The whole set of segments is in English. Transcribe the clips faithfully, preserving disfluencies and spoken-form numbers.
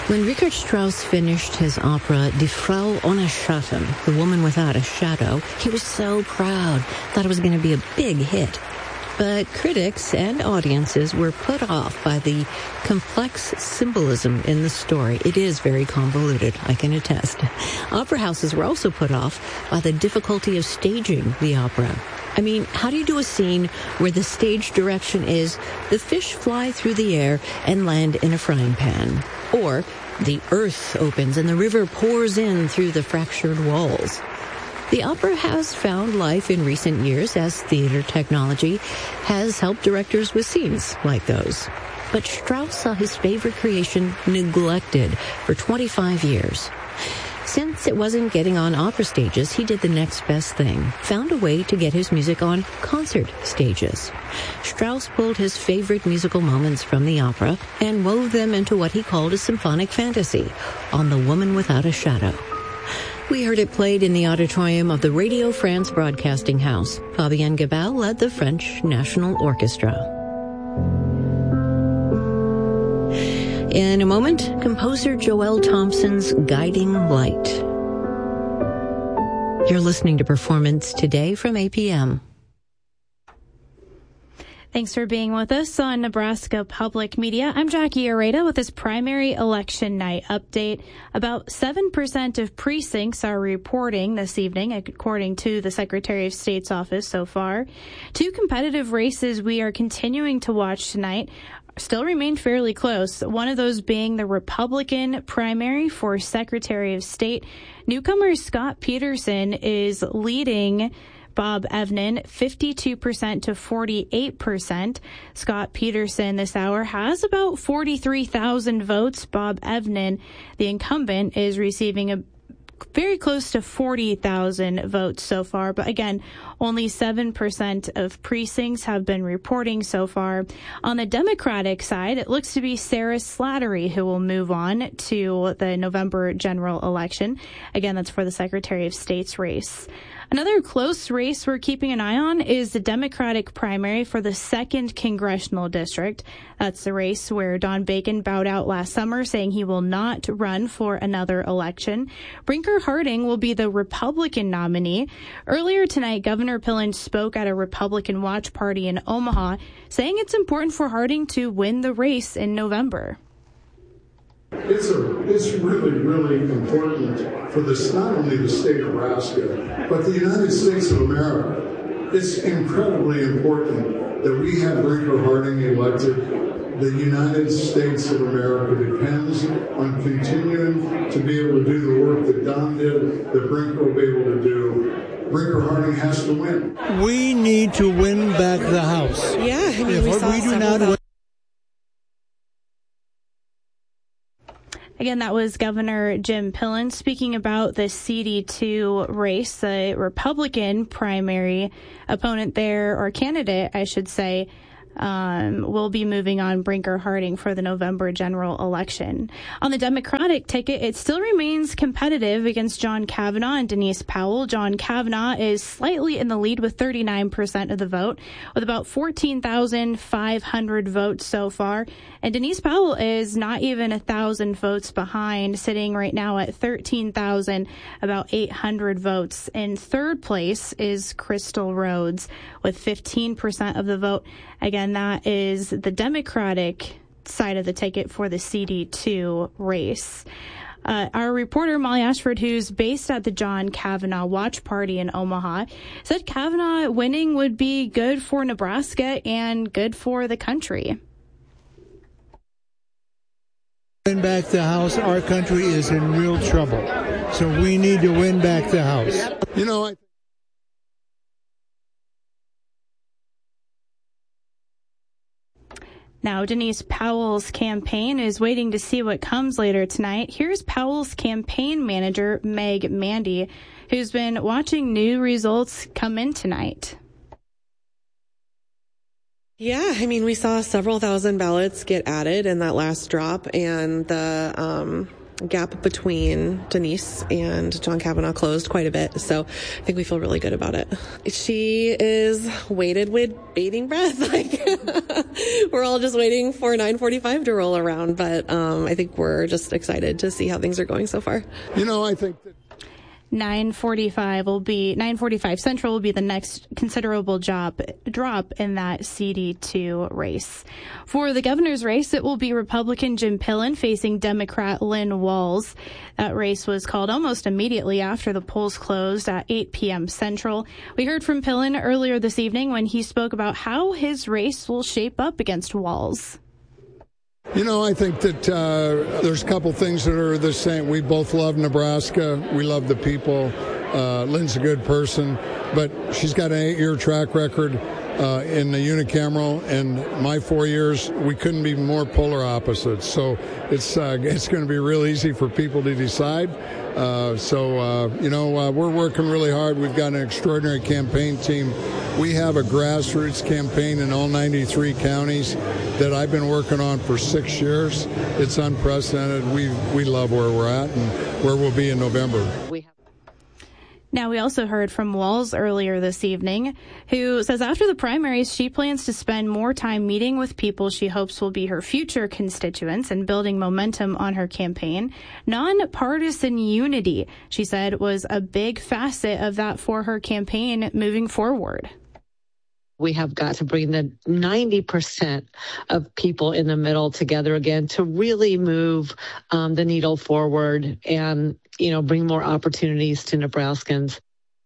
When Richard Strauss finished his opera Die Frau ohne Schatten, The Woman Without a Shadow, he was so proud, thought it was going to be a big hit. But critics and audiences were put off by the complex symbolism in the story. It is very convoluted, I can attest. Opera houses were also put off by the difficulty of staging the opera. I mean, how do you do a scene where the stage direction is the fish fly through the air and land in a frying pan? Or the earth opens and the river pours in through the fractured walls? The opera has found life in recent years as theater technology has helped directors with scenes like those. But Strauss saw his favorite creation neglected for twenty-five years. Since it wasn't getting on opera stages, he did the next best thing, found a way to get his music on concert stages. Strauss pulled his favorite musical moments from the opera and wove them into what he called a symphonic fantasy on The Woman Without a Shadow. We heard it played in the auditorium of the Radio France Broadcasting House. Fabienne Gabal led the French National Orchestra. In a moment, composer Joel Thompson's Guiding Light. You're listening to Performance Today from A P M. Thanks for being with us on Nebraska Public Media. I'm Jackie Areta with this primary election night update. About seven percent of precincts are reporting this evening, according to the Secretary of State's office so far. Two competitive races we are continuing to watch tonight still remain fairly close, one of those being the Republican primary for Secretary of State. Newcomer Scott Peterson is leading Bob Evnen fifty-two percent to forty-eight percent. Scott Peterson this hour has about forty-three thousand votes. Bob Evnen, the incumbent, is receiving a very close to forty thousand votes so far. But again, only seven percent of precincts have been reporting so far. On the Democratic side, it looks to be Sarah Slattery who will move on to the November general election. Again, that's for the Secretary of State's race. Another close race we're keeping an eye on is the Democratic primary for the second congressional district. That's the race where Don Bacon bowed out last summer, saying he will not run for another election. Brinker Harding will be the Republican nominee. Earlier tonight, Governor Pillen spoke at a Republican watch party in Omaha, saying it's important for Harding to win the race in November. It's a, it's really, really important for this, not only the state of Nebraska, but the United States of America. It's incredibly important that we have Brinker Harding elected. The United States of America depends on continuing to be able to do the work that Don did, that Brinker will be able to do. Brinker Harding has to win. We need to win back the House. Yeah, I mean, if we, saw we do not win. Again, that was Governor Jim Pillen speaking about the C D two race. The Republican primary opponent there, or candidate, I should say, um, will be moving on Brinker Harding for the November general election. On the Democratic ticket, it still remains competitive against John Kavanaugh and Denise Powell. John Kavanaugh is slightly in the lead with thirty-nine percent of the vote, with about fourteen thousand five hundred votes so far. And Denise Powell is not even a thousand votes behind, sitting right now at thirteen thousand, about eight hundred votes. In third place is Crystal Rhodes with fifteen percent of the vote. Again, that is the Democratic side of the ticket for the C D two race. Uh, our reporter, Molly Ashford, who's based at the John Kavanaugh Watch Party in Omaha, said Kavanaugh winning would be good for Nebraska and good for the country. Win back the House, our country is in real trouble. So we need to win back the House. You know, I Now, Denise Powell's campaign is waiting to see what comes later tonight. Here's Powell's campaign manager, Meg Mandy, who's been watching new results come in tonight. Yeah, I mean, we saw several thousand ballots get added in that last drop, and the um, gap between Denise and John Kavanaugh closed quite a bit. So I think we feel really good about it. She is weighted with bating breath. Like we're all just waiting for nine forty-five to roll around. But um, I think we're just excited to see how things are going so far. You know, I think that nine forty-five will be nine forty-five Central will be the next considerable job drop in that C D two race. For the governor's race, it will be Republican Jim Pillen facing Democrat Lynn Walls. That race was called almost immediately after the polls closed at eight p.m. Central. We heard from Pillen earlier this evening when he spoke about how his race will shape up against Walls. You know, I think that uh, there's a couple things that are the same. We both love Nebraska. We love the people. Uh, Lynn's a good person, but she's got an eight-year track record uh, in the unicameral, and my four years, we couldn't be more polar opposites. So it's uh, it's going to be real easy for people to decide. Uh, so, uh, you know, uh, we're working really hard. We've got an extraordinary campaign team. We have a grassroots campaign in all ninety-three counties that I've been working on for six years. It's unprecedented. We we love where we're at and where we'll be in November. Now, we also heard from Walls earlier this evening, who says after the primaries, she plans to spend more time meeting with people she hopes will be her future constituents and building momentum on her campaign. Nonpartisan unity, she said, was a big facet of that for her campaign moving forward. We have got to bring the ninety percent of people in the middle together again to really move um, the needle forward and, you know, bring more opportunities to Nebraskans.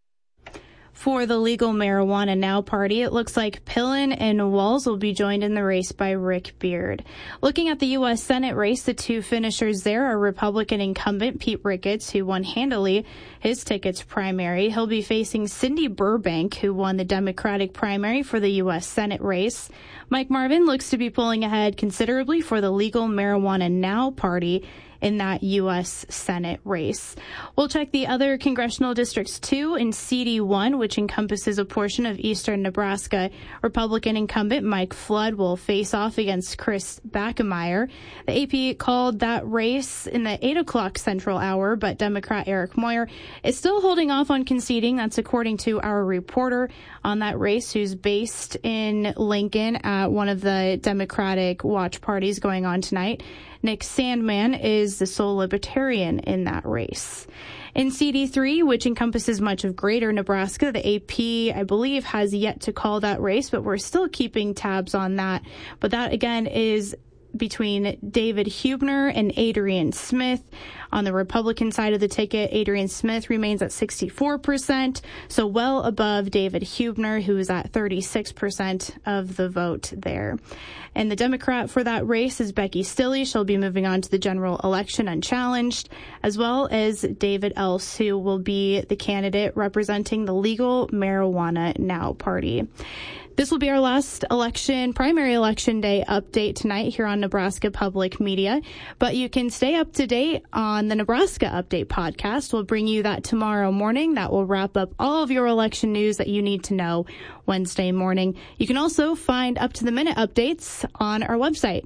For the Legal Marijuana Now party, it looks like Pillen and Walls will be joined in the race by Rick Beard. Looking at the U S Senate race, the two finishers there are Republican incumbent Pete Ricketts, who won handily his ticket's primary. He'll be facing Cindy Burbank, who won the Democratic primary for the U S Senate race. Mike Marvin looks to be pulling ahead considerably for the Legal Marijuana Now party in that U S Senate race. We'll check the other congressional districts too. In C D one, which encompasses a portion of eastern Nebraska, Republican incumbent Mike Flood will face off against Chris Backemeyer. The A P called that race in the eight o'clock Central hour, but Democrat Eric Moyer is still holding off on conceding. That's according to our reporter on that race, who's based in Lincoln at one of the Democratic watch parties going on tonight. Nick Sandman is the sole libertarian in that race. In C D three, which encompasses much of greater Nebraska, the A P, I believe, has yet to call that race, but we're still keeping tabs on that. But that, again, is between David Huebner and Adrian Smith. On the Republican side of the ticket, Adrian Smith remains at sixty-four percent, so well above David Huebner, who is at thirty-six percent of the vote there. And the Democrat for that race is Becky Stilley. She'll be moving on to the general election unchallenged, as well as David Else, who will be the candidate representing the Legal Marijuana Now party. This will be our last election, primary election day update tonight here on Nebraska Public Media. But you can stay up to date on the Nebraska Update podcast. We'll bring you that tomorrow morning. That will wrap up all of your election news that you need to know Wednesday morning. You can also find up-to-the-minute updates on our website,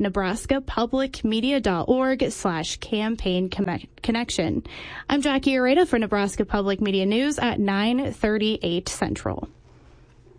nebraskapublicmedia.org slash campaign connection. I'm Jackie Areta for Nebraska Public Media News at nine thirty-eight Central.